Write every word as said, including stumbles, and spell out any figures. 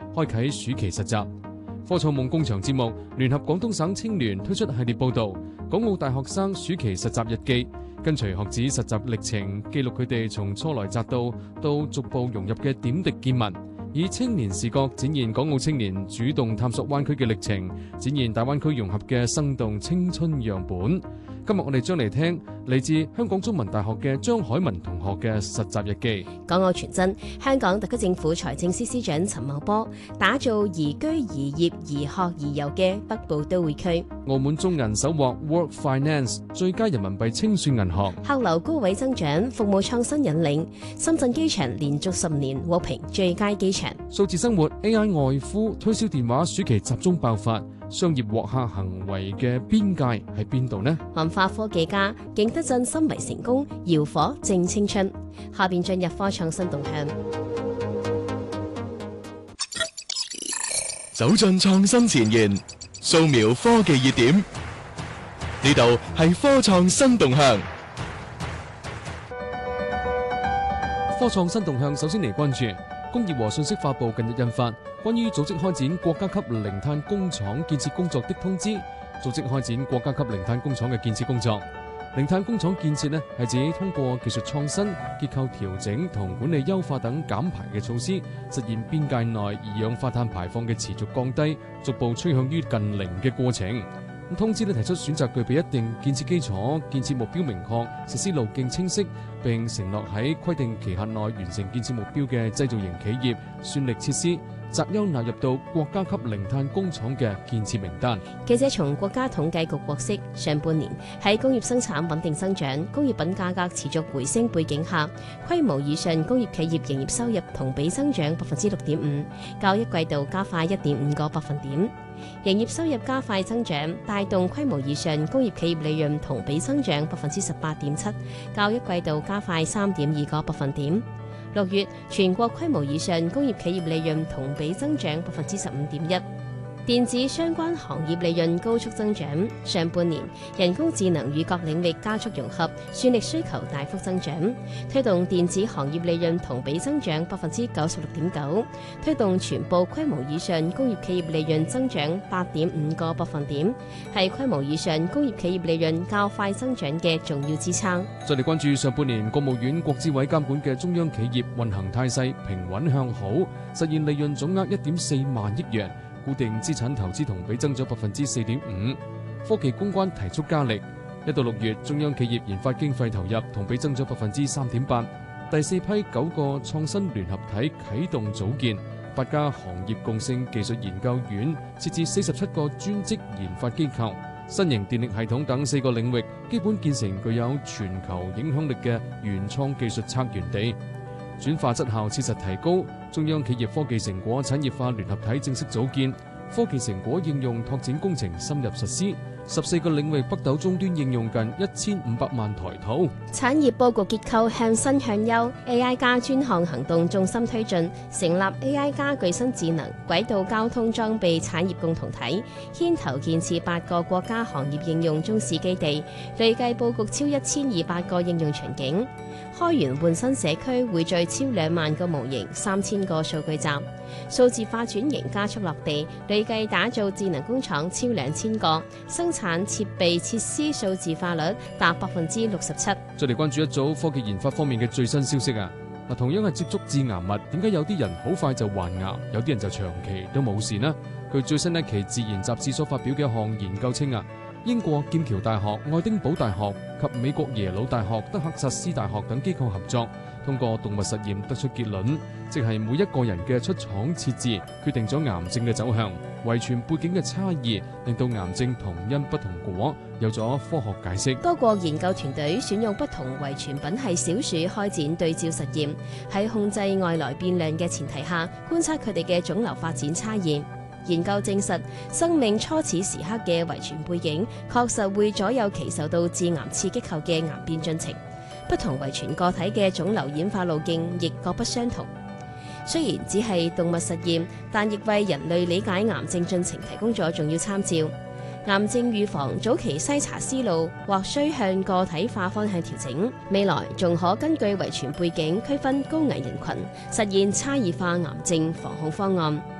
開啟暑期實習。科創夢工場節目聯合廣東省青聯推出系列報導，港澳大學生暑期實習日記，跟隨學子實習歷程，記錄佢哋從初來乍到到逐步融入嘅點滴見聞，以青年視角展現港澳青年主動探索灣區嘅歷程，展現大灣區融合嘅生動青春樣本。今日我哋將嚟聽嚟自香港中文大學嘅張海文同學嘅實習日記。 港澳傳真，香港特區政府財政司司長陳茂波打造宜居宜業宜學宜遊嘅北部都會區。 澳門中銀首獲 World Finance 最佳人民幣清算銀行。 客流高位增長，服務創新引領。深圳機場連續十年獲評最佳機場。 數字生活 A I 外呼推銷電話暑期集中爆發，商業獲客行為嘅邊界喺邊度呢？ 文化科技家景德鎮心為成功，搖火正青春。下邊進入科創新動向， 走進創新前沿，掃描科技熱點。呢度係科創新動向。 科創新動向首先嚟關注工業和信息發布近日印發關於組織開展國家級零碳工廠建設工作的通知，組織開展國家級零碳工廠嘅建設工作。零碳工廠建設呢係指通過技術創新、結構調整同管理優化等減排嘅措施，實現邊界內二氧化碳排放嘅持續降低，逐步趨向於近零嘅過程。咁通知呢提出選擇具備一定建設基礎、建設目標明確、實施路徑清晰，並承諾喺規定期限內完成建設目標嘅製造型企業、算力設施，擇優納入到國家級零碳工廠嘅建設名單。 記者從國家統計局獲悉，上半年喺工業生產穩定增長、工業品價格持續回升背景下，規模以上工業企業營業收入同比增長百分之六點五，較一季度加快一點五個百分點。營業收入加快增長，帶動規模以上工業企業利潤同比增長百分之十八點七，較一季度加快三點二個百分點。六月全國規模以上工業企業利潤同比增長百分之十五點一。電子相關行業利潤高速增長，上半年人工智能與各領域加速融合，算力需求大幅增長，推動電子行業利潤同比增長百分之九十六點九，推動全部規模以上工業企業利潤增長八點五個百分點，係規模以上工業企業利潤較快增長嘅重要支撐。 再嚟關注上半年國務院國資委監管嘅中央企業運行態勢平穩向好，實現利潤總額一點四萬億元。固定資產投資同比增長百分之四點五，科技攻關提速加力。一到六月，中央企業研發經費投入同比增長百分之三點八。第四批九個創新聯合體啟動組建，八家行業共性技術研究院設置四十七個專職研發機構，新型電力系統等四個領域基本建成具有全球影響力嘅原創技術策源地。轉化質效切實提高，中央企業科技成果產業化聯合體正式組建，科技成果應用拓展工程深入實施，十四個領域北斗終端應用近一千五百萬台套。 產業佈局結構向新向優 ，A I 加專項行動重心推進，成立 A I 加具身智能軌道交通裝備產業共同體，牽頭建設八個國家行業應用中試基地，累計佈局超一千二百個應用場景。開源換新社區匯聚超兩萬個模型、三千個數據集，數字化轉型加速落地，累計打造智能工廠超兩千個，生產設備設施數字化率達百分之六十七。 再嚟關注一組科技研發方面嘅最新消息啊！嗱，同樣係接觸致癌物，點解有啲人好快就患癌，有啲人就長期都冇事呢？據最新一期《自然》雜誌所發表嘅一項研究稱啊，英國劍橋大學、愛丁堡大學及美國耶魯大學、德克薩斯大學等機構合作，通過動物實驗得出結論，即係每一個人嘅出廠設置決定咗癌症嘅走向，遺傳背景嘅差異令到癌症同因不同果，有咗科學解釋。 多個研究團隊選用不同遺傳品系小鼠開展對照實驗，喺控制外來變量嘅前提下，觀察佢哋嘅腫瘤發展差異。研究證實，生命初始時刻嘅遺傳背景確實會左右其受到致癌刺激後嘅癌變進程。不同遺傳個體嘅腫瘤演化路徑亦各不相同。雖然只係動物實驗，但亦為人類理解癌症進程提供咗重要參照。癌症預防早期篩查思路或需向個體化方向調整，未來仲可根據遺傳背景區分高危人群，實現差異化癌症防控方案。